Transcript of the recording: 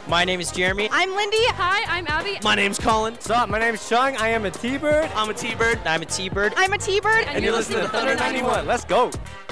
My name is Jeremy. I'm Lindy. Hi, I'm Abby. My name's Colin. What's up? My name's Chung. I am a T-Bird. I'm a T-Bird. I'm a T-Bird. I'm a T-Bird. And you're listening to Thunder 91. Let's go.